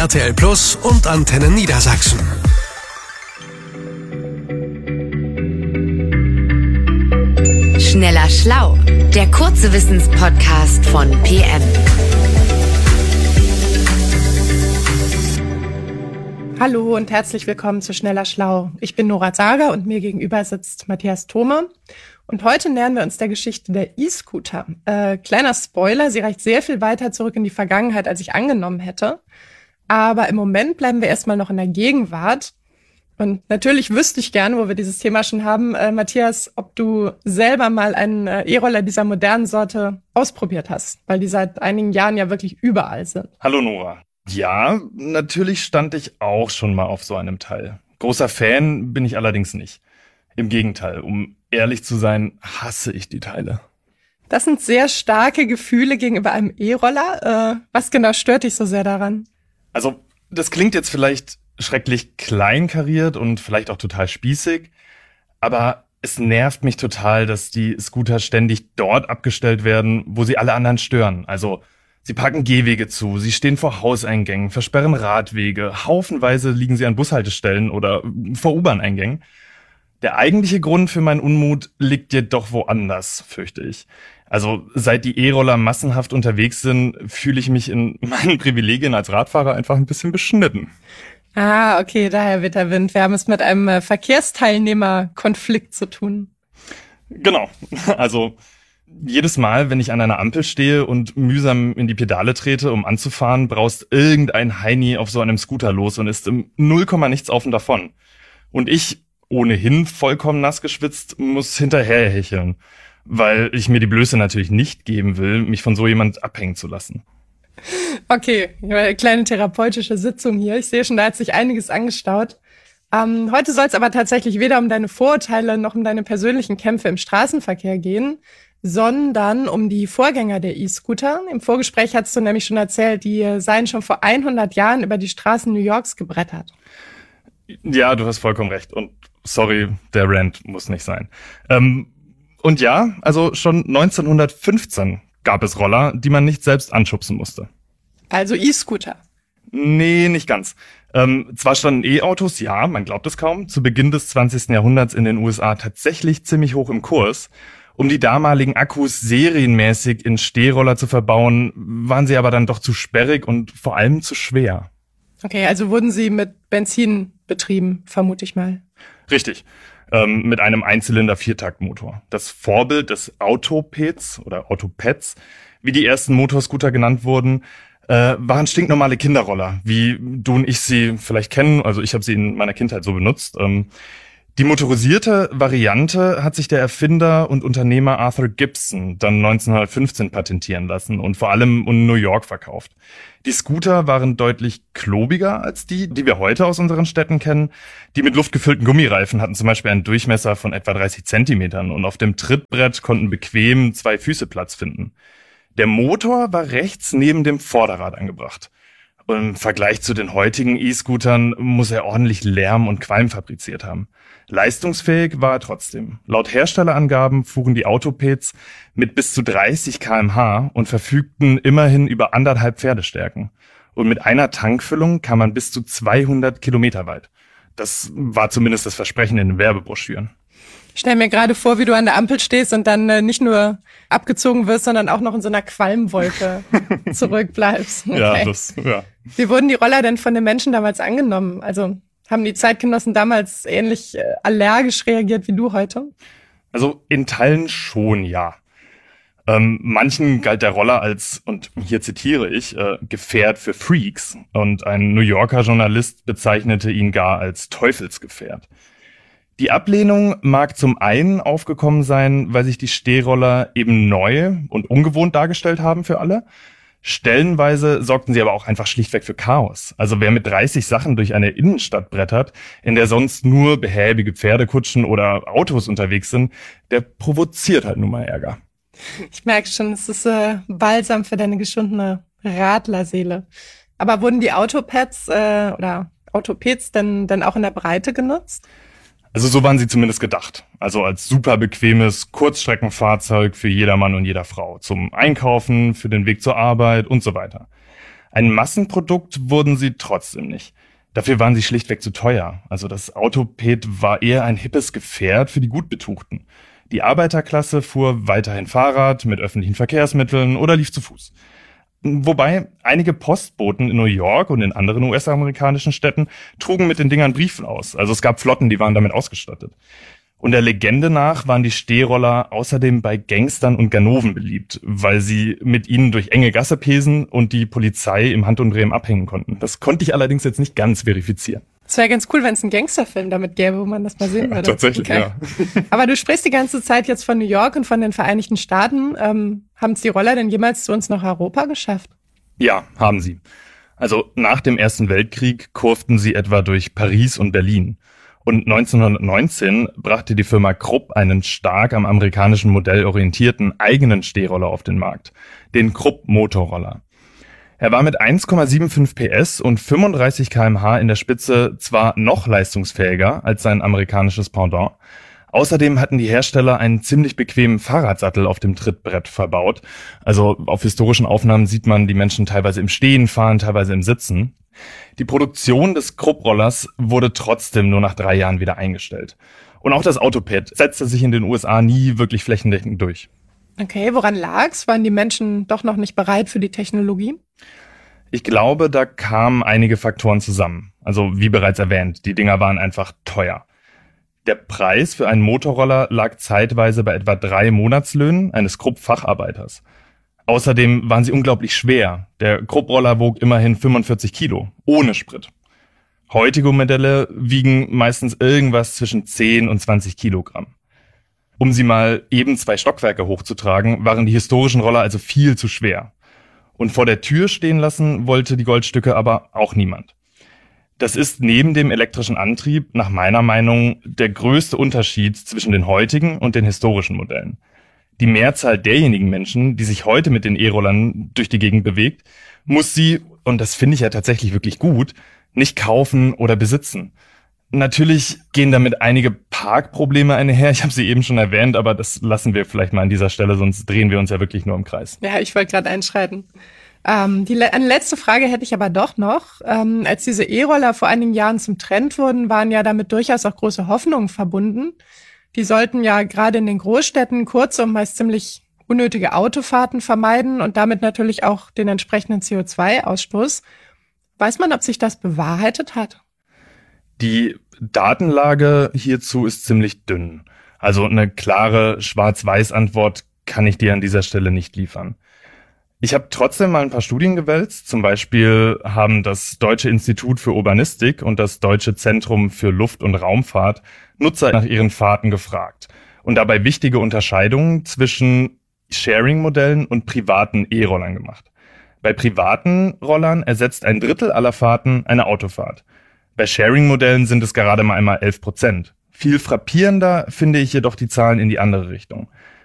RTL Plus und Antenne Niedersachsen. Schneller Schlau, der kurze Wissenspodcast von PM. Hallo und herzlich willkommen zu Schneller Schlau. Ich bin Nora Sager und mir gegenüber sitzt Matthias Thome. Und heute nähern wir uns der Geschichte der E-Scooter. Kleiner Spoiler, sie reicht sehr viel weiter zurück in die Vergangenheit, als ich angenommen hätte. Aber im Moment bleiben wir erstmal noch in der Gegenwart. Und natürlich wüsste ich gerne, wo wir dieses Thema schon haben, Matthias, ob du selber mal einen E-Roller dieser modernen Sorte ausprobiert hast, weil die seit einigen Jahren ja wirklich überall sind. Hallo Nora. Ja, natürlich stand ich auch schon mal auf so einem Teil. Großer Fan bin ich allerdings nicht. Im Gegenteil, um ehrlich zu sein, hasse ich die Teile. Das sind sehr starke Gefühle gegenüber einem E-Roller. Was genau stört dich so sehr daran? Also, das klingt jetzt vielleicht schrecklich kleinkariert und vielleicht auch total spießig, aber es nervt mich total, dass die Scooter ständig dort abgestellt werden, wo sie alle anderen stören. Also, sie parken Gehwege zu, sie stehen vor Hauseingängen, versperren Radwege, haufenweise liegen sie an Bushaltestellen oder vor U-Bahn-Eingängen. Der eigentliche Grund für meinen Unmut liegt jedoch woanders, fürchte ich. Also seit die E-Roller massenhaft unterwegs sind, fühle ich mich in meinen Privilegien als Radfahrer einfach ein bisschen beschnitten. Ah, okay, daher weht der Wind. Wir haben es mit einem Verkehrsteilnehmerkonflikt zu tun. Genau, also jedes Mal, wenn ich an einer Ampel stehe und mühsam in die Pedale trete, um anzufahren, braust irgendein Heini auf so einem Scooter los und ist im 0, nichts auf und davon. Und ich, ohnehin vollkommen nass geschwitzt, muss hinterher hecheln, weil ich mir die Blöße natürlich nicht geben will, mich von so jemand abhängen zu lassen. Okay, kleine therapeutische Sitzung hier. Ich sehe schon, da hat sich einiges angestaut. Heute soll es aber tatsächlich weder um deine Vorurteile noch um deine persönlichen Kämpfe im Straßenverkehr gehen, sondern um die Vorgänger der E-Scooter. Im Vorgespräch hast du nämlich schon erzählt, die seien schon vor 100 Jahren über die Straßen New Yorks gebrettert. Ja, du hast vollkommen recht. Und sorry, der Rant muss nicht sein. Und ja, also schon 1915 gab es Roller, die man nicht selbst anschubsen musste. Also E-Scooter? Nee, nicht ganz. Zwar standen E-Autos, ja, man glaubt es kaum, zu Beginn des 20. Jahrhunderts in den USA tatsächlich ziemlich hoch im Kurs. Um die damaligen Akkus serienmäßig in Stehroller zu verbauen, waren sie aber dann doch zu sperrig und vor allem zu schwer. Okay, also wurden sie mit Benzin betrieben, vermute ich mal. Richtig, mit einem Einzylinder-Viertaktmotor. Das Vorbild des Autopeds oder Autopads, wie die ersten Motorscooter genannt wurden, waren stinknormale Kinderroller, wie du und ich sie vielleicht kennen. Also ich habe sie in meiner Kindheit so benutzt. Die motorisierte Variante hat sich der Erfinder und Unternehmer Arthur Gibson dann 1915 patentieren lassen und vor allem in New York verkauft. Die Scooter waren deutlich klobiger als die wir heute aus unseren Städten kennen. Die mit luftgefüllten Gummireifen hatten zum Beispiel einen Durchmesser von etwa 30 Zentimetern und auf dem Trittbrett konnten bequem 2 Füße Platz finden. Der Motor war rechts neben dem Vorderrad angebracht. Im Vergleich zu den heutigen E-Scootern muss er ordentlich Lärm und Qualm fabriziert haben. Leistungsfähig war er trotzdem. Laut Herstellerangaben fuhren die Autopeds mit bis zu 30 km/h und verfügten immerhin über 1,5 Pferdestärken. Und mit einer Tankfüllung kam man bis zu 200 Kilometer weit. Das war zumindest das Versprechen in den Werbebroschüren. Ich stell mir gerade vor, wie du an der Ampel stehst und dann nicht nur abgezogen wirst, sondern auch noch in so einer Qualmwolke zurückbleibst. Okay. Ja. Wie wurden die Roller denn von den Menschen damals angenommen? Also haben die Zeitgenossen damals ähnlich allergisch reagiert wie du heute? Also in Teilen schon, ja. Manchen galt der Roller als, und hier zitiere ich, Gefährt für Freaks. Und ein New Yorker Journalist bezeichnete ihn gar als Teufelsgefährt. Die Ablehnung mag zum einen aufgekommen sein, weil sich die Stehroller eben neu und ungewohnt dargestellt haben für alle. Stellenweise sorgten sie aber auch einfach schlichtweg für Chaos. Also wer mit 30 Sachen durch eine Innenstadt brettert, in der sonst nur behäbige Pferdekutschen oder Autos unterwegs sind, der provoziert halt nun mal Ärger. Ich merke schon, es ist balsam für deine geschundene Radlerseele. Aber wurden die Autopads oder Autopeds denn auch in der Breite genutzt? Also so waren sie zumindest gedacht. Also als super bequemes Kurzstreckenfahrzeug für jedermann und jeder Frau. Zum Einkaufen, für den Weg zur Arbeit und so weiter. Ein Massenprodukt wurden sie trotzdem nicht. Dafür waren sie schlichtweg zu teuer. Also das Autoped war eher ein hippes Gefährt für die Gutbetuchten. Die Arbeiterklasse fuhr weiterhin Fahrrad mit öffentlichen Verkehrsmitteln oder lief zu Fuß. Wobei einige Postboten in New York und in anderen US-amerikanischen Städten trugen mit den Dingern Briefen aus. Also es gab Flotten, die waren damit ausgestattet. Und der Legende nach waren die Stehroller außerdem bei Gangstern und Ganoven beliebt, weil sie mit ihnen durch enge Gasse pesen und die Polizei im Handumdrehen abhängen konnten. Das konnte ich allerdings jetzt nicht ganz verifizieren. Es wäre ganz cool, wenn es einen Gangsterfilm damit gäbe, wo man das mal sehen würde. Tatsächlich, okay. Ja. Aber du sprichst die ganze Zeit jetzt von New York und von den Vereinigten Staaten. Haben es die Roller denn jemals zu uns nach Europa geschafft? Ja, haben sie. Also nach dem Ersten Weltkrieg kurften sie etwa durch Paris und Berlin. Und 1919 brachte die Firma Krupp einen stark am amerikanischen Modell orientierten eigenen Stehroller auf den Markt, den Krupp Motorroller. Er war mit 1,75 PS und 35 km/h in der Spitze zwar noch leistungsfähiger als sein amerikanisches Pendant. Außerdem hatten die Hersteller einen ziemlich bequemen Fahrradsattel auf dem Trittbrett verbaut. Also auf historischen Aufnahmen sieht man die Menschen teilweise im Stehen fahren, teilweise im Sitzen. Die Produktion des Krupp-Rollers wurde trotzdem nur nach 3 Jahren wieder eingestellt. Und auch das Autoped setzte sich in den USA nie wirklich flächendeckend durch. Okay, woran lag's? Waren die Menschen doch noch nicht bereit für die Technologie? Ich glaube, da kamen einige Faktoren zusammen. Also wie bereits erwähnt, die Dinger waren einfach teuer. Der Preis für einen Motorroller lag zeitweise bei etwa 3 Monatslöhnen eines Krupp-Facharbeiters. Außerdem waren sie unglaublich schwer. Der Krupp-Roller wog immerhin 45 Kilo, ohne Sprit. Heutige Modelle wiegen meistens irgendwas zwischen 10 und 20 Kilogramm. Um sie mal eben 2 Stockwerke hochzutragen, waren die historischen Roller also viel zu schwer. Und vor der Tür stehen lassen wollte die Goldstücke aber auch niemand. Das ist neben dem elektrischen Antrieb nach meiner Meinung der größte Unterschied zwischen den heutigen und den historischen Modellen. Die Mehrzahl derjenigen Menschen, die sich heute mit den E-Rollern durch die Gegend bewegt, muss sie, und das finde ich ja tatsächlich wirklich gut, nicht kaufen oder besitzen. Natürlich gehen damit einige Parkprobleme einher, ich habe sie eben schon erwähnt, aber das lassen wir vielleicht mal an dieser Stelle, sonst drehen wir uns ja wirklich nur im Kreis. Ja, ich wollte gerade einschreiten. Eine letzte Frage hätte ich aber doch noch. Als diese E-Roller vor einigen Jahren zum Trend wurden, waren ja damit durchaus auch große Hoffnungen verbunden. Die sollten ja gerade in den Großstädten kurze und meist ziemlich unnötige Autofahrten vermeiden und damit natürlich auch den entsprechenden CO2-Ausstoß. Weiß man, ob sich das bewahrheitet hat? Die Datenlage hierzu ist ziemlich dünn. Also eine klare Schwarz-Weiß-Antwort kann ich dir an dieser Stelle nicht liefern. Ich habe trotzdem mal ein paar Studien gewälzt. Zum Beispiel haben das Deutsche Institut für Urbanistik und das Deutsche Zentrum für Luft- und Raumfahrt Nutzer nach ihren Fahrten gefragt und dabei wichtige Unterscheidungen zwischen Sharing-Modellen und privaten E-Rollern gemacht. Bei privaten Rollern ersetzt 1/3 aller Fahrten eine Autofahrt. Bei Sharing-Modellen sind es gerade mal einmal 11%. Viel frappierender finde ich jedoch die Zahlen in die andere Richtung.